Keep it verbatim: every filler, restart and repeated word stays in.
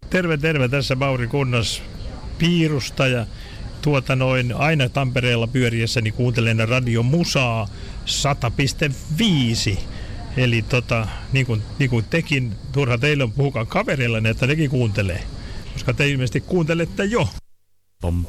Terve, terve. Tässä Mauri Kunnas Piirusta ja tuota noin aina Tampereella pyöriessäni kuuntelen Radio Musaa sata pilkku viisi. Eli tota, niin kuin, niin kuin tekin, turha teille on puhukaan kavereillanne, että nekin kuuntelee. Koska te ilmeisesti kuuntelette jo. Pom,